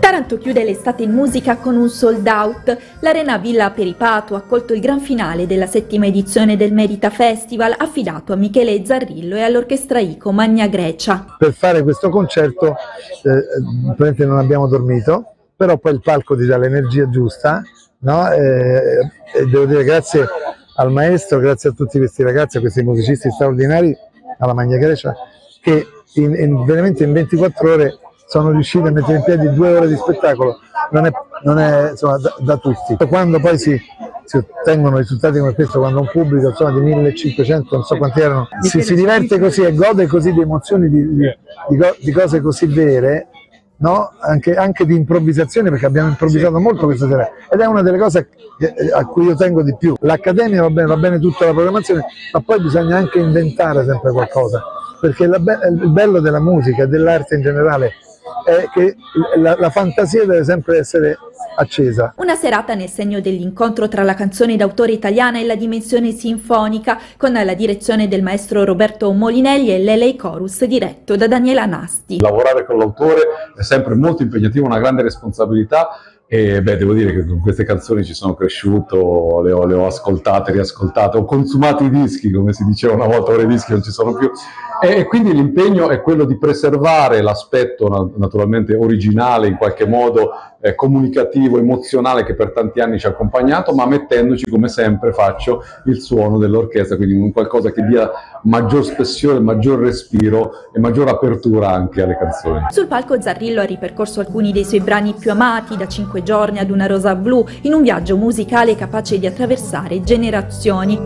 Taranto chiude l'estate in musica con un sold out. L'Arena Villa Peripato ha accolto il gran finale della 7ª edizione del Merita Festival, affidato a Michele Zarrillo e all'orchestra ICO Magna Grecia. Per fare questo concerto praticamente non abbiamo dormito, però poi il palco ti dà l'energia giusta, no? E devo dire grazie al maestro, grazie a tutti questi ragazzi, a questi musicisti straordinari, alla Magna Grecia, che veramente in 24 ore sono riusciti a mettere in piedi 2 ore di spettacolo. Non è insomma, da tutti. Quando poi si ottengono risultati come questo, quando un pubblico insomma, di 1500, non so quanti erano, si diverte così e gode così di emozioni, di cose così vere, no? Anche di improvvisazione, perché abbiamo improvvisato molto questa sera, ed è una delle cose a cui io tengo di più. L'Accademia va bene tutta la programmazione, ma poi bisogna anche inventare sempre qualcosa, perché il bello della musica e dell'arte in generale è che la fantasia deve sempre essere accesa. Una serata nel segno dell'incontro tra la canzone d'autore italiana e la dimensione sinfonica, con la direzione del maestro Roberto Molinelli e l'LA Chorus diretto da Daniela Nasti. Lavorare con l'autore è sempre molto impegnativo, una grande responsabilità. E devo dire che con queste canzoni ci sono cresciuto, le ho ascoltate, riascoltate, ho consumato i dischi, come si diceva una volta, ora i dischi non ci sono più, e quindi l'impegno è quello di preservare l'aspetto naturalmente originale, in qualche modo comunicativo, emozionale, che per tanti anni ci ha accompagnato, ma mettendoci, come sempre faccio, il suono dell'orchestra, quindi un qualcosa che dia maggior spessione, maggior respiro e maggior apertura anche alle canzoni. Sul palco Zarrillo ha ripercorso alcuni dei suoi brani più amati, da 5 giorni ad Una rosa blu, in un viaggio musicale capace di attraversare generazioni.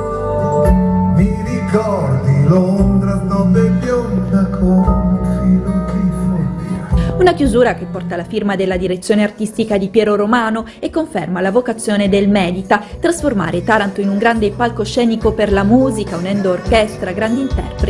Mi ricordi Londra, dove bionda con filo di follia. Una chiusura che porta la firma della direzione artistica di Piero Romano e conferma la vocazione del Medita: trasformare Taranto in un grande palcoscenico per la musica, unendo orchestra, grandi interpreti